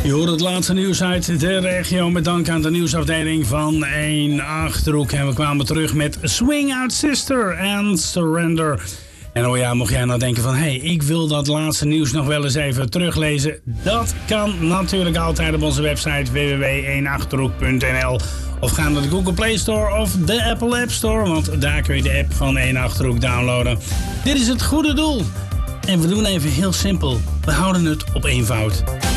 Je hoort het laatste nieuws uit de regio met dank aan de nieuwsafdeling van 1 Achterhoek. En we kwamen terug met Swing Out Sister and Surrender. En oh ja, mocht jij nou denken van, ik wil dat laatste nieuws nog wel eens even teruglezen. Dat kan natuurlijk altijd op onze website www.1achterhoek.nl. Of ga naar de Google Play Store of de Apple App Store, want daar kun je de app van 1 Achterhoek downloaden. Dit is het goede doel. En we doen even heel simpel. We houden het op eenvoud.